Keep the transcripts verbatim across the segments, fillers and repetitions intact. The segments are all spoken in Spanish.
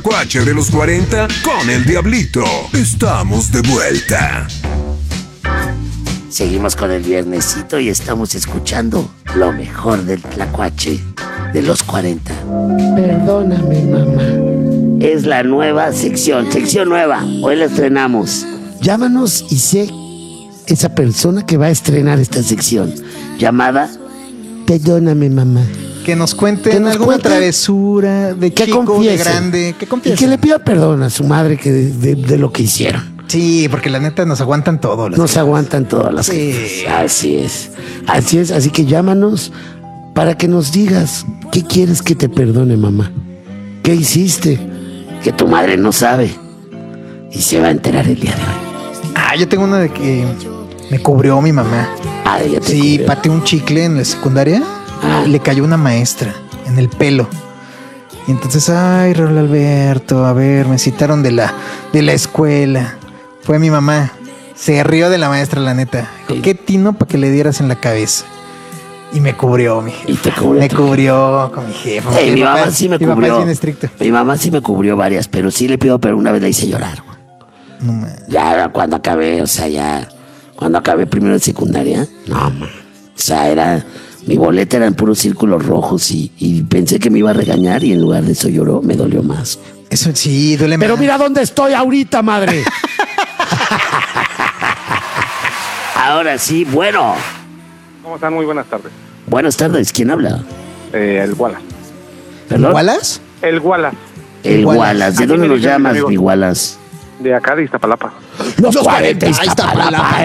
Cuache de los cuarenta con el Diablito. Estamos de vuelta. Seguimos con el viernesito y estamos escuchando lo mejor del tlacuache de los cuarenta. Perdóname, mamá. Es la nueva sección, sección nueva. Hoy la estrenamos. Llámanos y sé esa persona que va a estrenar esta sección llamada Perdóname, mamá. Que nos cuenten Que nos alguna cuente, travesura de que chico, de confiese. grande, que Y confiese. que le pida perdón a su madre que de, de- de lo que hicieron. Sí, porque la neta nos aguantan todo. las Nos cosas. aguantan todas las Sí. cosas. Así es. Así es. Así que llámanos para que nos digas qué quieres que te perdone, mamá. ¿Qué hiciste? Que tu madre no sabe y se va a enterar el día de hoy. Ah, yo tengo una de que me cubrió mi mamá. Ah, ya te Sí, cubrió. pateé un chicle en la secundaria Ah. y le cayó una maestra en el pelo. Y entonces, ay, Raúl Alberto, a ver, me citaron de la, de la escuela. Fue mi mamá. Se rió de la maestra, la neta. Dijo, Sí. qué tino para que le dieras en la cabeza. Y me cubrió, mi Y te cubrió Me tu- cubrió con mi jefe. Ey, porque mi papá mamá es- sí me mi papá es cubrió. bien estricto. Mi mamá sí me cubrió varias, pero sí le pido, pero una vez la hice llorar, güey. No, ma. Ya cuando acabé, o sea, ya cuando acabé primero de secundaria, no, man. O sea, era, mi boleta eran puros círculos rojos y, y pensé que me iba a regañar y en lugar de eso lloró, me dolió más. Eso sí, duele Pero más. mira dónde estoy ahorita, madre. Ahora sí, bueno, ¿Cómo están? Muy buenas tardes. buenas tardes, ¿quién habla? Eh, el Wallace. ¿Perdón? ¿Wallace? El Wallace, El Wallace. Wallace, ¿de Aquí dónde me nos dicen, llamas, amigo. mi Wallace? de acá de Iztapalapa. Los cuarenta Iztapalapa.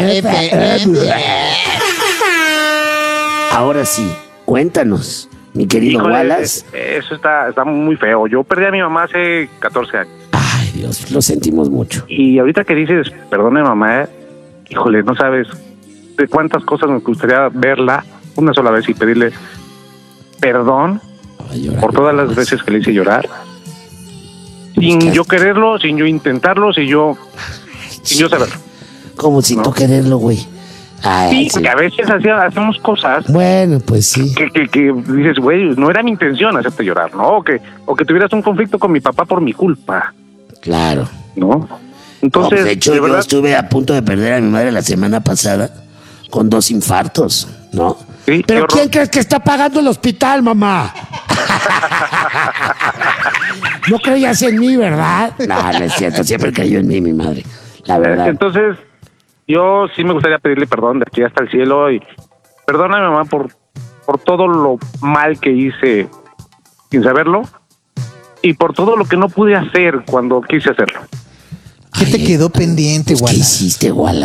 Ahora sí, cuéntanos, mi querido Híjole, Wallace. eh, Eso está, está muy feo. Yo perdí a mi mamá hace catorce años. Ay, Dios, lo sentimos mucho. Y ahorita que dices, perdone mamá, eh, híjole, no sabes de cuántas cosas me gustaría verla una sola vez y pedirle perdón Ay, llorar, por todas las Wallace. veces que le hice llorar. Sin Buscaste. yo quererlo, sin yo intentarlo, sin yo, sin yo saberlo. Como si ¿No? tú quererlo, güey. Ay, Sí, sí. porque a veces hacía- hacemos cosas Bueno, pues sí. que, que, que dices, güey, no era mi intención hacerte llorar, ¿no? O que, o que tuvieras un conflicto con mi papá por mi culpa, Claro. ¿no? No, Entonces, de hecho, de yo verdad, estuve a punto de perder a mi madre la semana pasada con dos infartos, ¿no? sí, qué ¿Pero horror. quién crees que está pagando el hospital, mamá? No creías en mí, ¿verdad? No, no es cierto, siempre creyó en mí mi madre, la verdad. Entonces, yo sí me gustaría pedirle perdón de aquí hasta el cielo y perdóname, mamá, por, por todo lo mal que hice sin saberlo y por todo lo que no pude hacer cuando quise hacerlo. ¿Qué te Ay, quedó pendiente, pues, ¿qué Wallace? hiciste, Wallace?